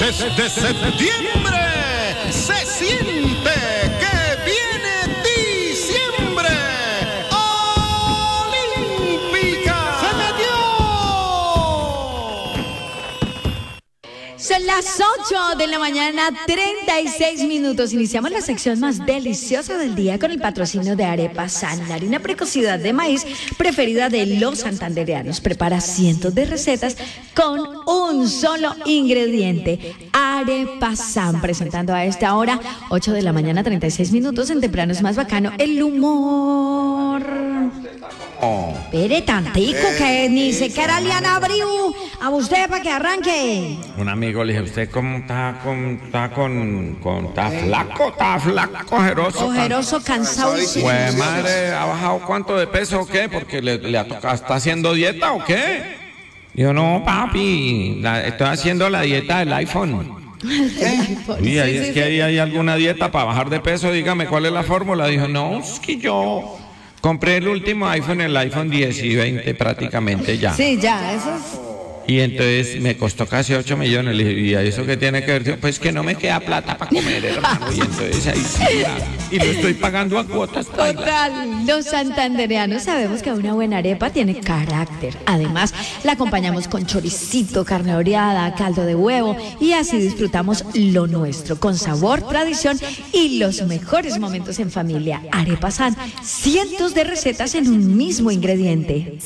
Desde septiembre se siente que viene diciembre. ¡Olímpica! ¡Se metió! Son las 8 de la mañana, 36 minutos. Iniciamos la sección más deliciosa del día con el patrocinio de Arepa San, la harina precocidad de maíz preferida de los santandereanos. Prepara cientos de recetas con un solo ingrediente. Arepa San, presentando a esta hora, 8 de la mañana, 36 minutos. En Temprano es más bacano el humor. Espere tantico que ni siquiera le han abrido a usted para que arranque. Un amigo le dije, ¿usted cómo está flaco, ojeroso? Ojeroso, cansado. Pues madre, ¿ha bajado cuánto de peso o qué? Porque le ha tocado, ¿está haciendo dieta o qué? Digo, no, papi, estoy haciendo la dieta del iPhone. Y ahí es que ahí hay alguna dieta para bajar de peso, dígame cuál es la fórmula. Dijo, no, es que yo compré el último iPhone, el iPhone 10 y 20 prácticamente ya. Sí, ya, eso es. Y entonces me costó casi 8 millones. Le dije, ¿y a eso qué tiene que ver? Pues que no me queda plata para comer, hermano. Y entonces ahí sí, y lo estoy pagando a cuotas. Total, los santandereanos sabemos que una buena arepa tiene carácter. Además, la acompañamos con choricito, carne oreada, caldo de huevo y así disfrutamos lo nuestro, con sabor, tradición y los mejores momentos en familia. Arepa San, cientos de recetas en un mismo ingrediente.